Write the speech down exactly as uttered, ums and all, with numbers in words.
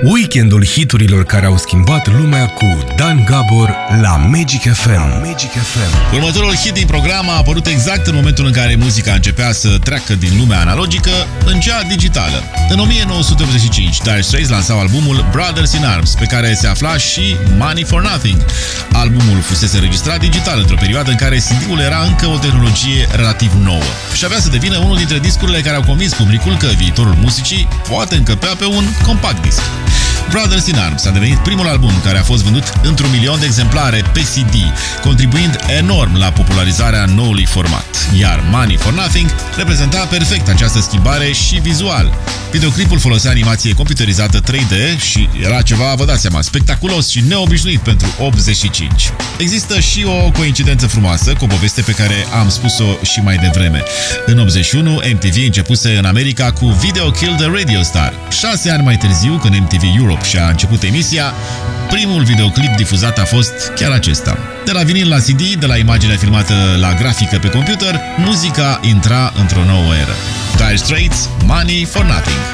Weekendul hiturilor care au schimbat lumea cu Dan Gabor la Magic F M. Magic F M. Următorul hit din program a apărut exact în momentul în care muzica începea să treacă din lumea analogică în cea digitală. În o mie nouă sute optzeci și cinci, Dire Straits lansau albumul Brothers in Arms, pe care se afla și Money for Nothing. Albumul fusese înregistrat digital într-o perioadă în care C D-ul era încă o tehnologie relativ nouă și avea să devină unul dintre discurile care au convins publicul că viitorul muzicii poate încăpea pe un compact disc. Brothers in Arms a devenit primul album care a fost vândut într-un milion de exemplare pe C D, contribuind enorm la popularizarea noului format. Iar Money for Nothing reprezenta perfect această schimbare și vizual. Videoclipul folosea animație computerizată trei D și era ceva, vă dați seama, spectaculos și neobișnuit pentru optzeci și cinci. Există și o coincidență frumoasă cu o poveste pe care am spus-o și mai devreme. În optzeci și unu, M T V începuse în America cu Video Killed the Radio Star. Șase ani mai târziu, când M T V Europe și-a început emisia, primul videoclip difuzat a fost chiar acesta. De la vinil la C D, de la imaginea filmată la grafică pe computer, muzica intra într-o nouă eră. Dire Straits, Money for Nothing.